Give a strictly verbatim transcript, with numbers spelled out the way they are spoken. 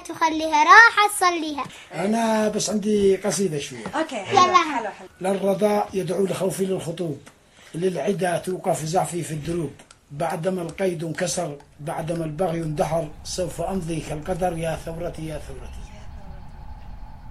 تخليها راحة تصليها. أنا بس عندي قصيدة شوية. أوكي يلا. حلو حلو. للرضا يدعو لخوفي للخطوب، للعدا توقف زعفي في الدروب، بعدما القيد انكسر، بعدما البغي اندحر، سوف أمضي كالقدر يا ثورتي يا ثورتي.